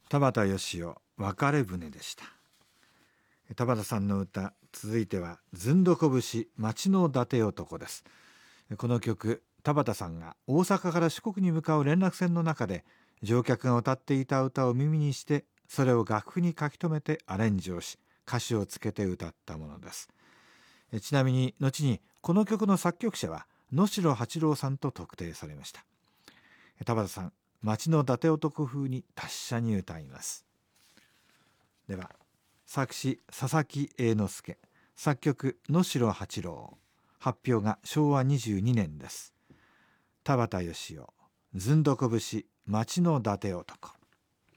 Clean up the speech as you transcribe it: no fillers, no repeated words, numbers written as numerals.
田畑義雄別れ船でした。田畑さんの歌、続いてはずんどこ節町の伊達男です。この曲、田畑さんが大阪から四国に向かう連絡船の中で乗客が歌っていた歌を耳にして、それを楽譜に書き留めてアレンジをし、歌詞をつけて歌ったものです。ちなみに後にこの曲の作曲者は野代八郎さんと特定されました。田畑さん、町の伊達男風に達者に歌います。では、作詞佐々木栄之助、作曲野代八郎、発表が昭和22年です。田畑義雄、ずんどこ節町の伊達男。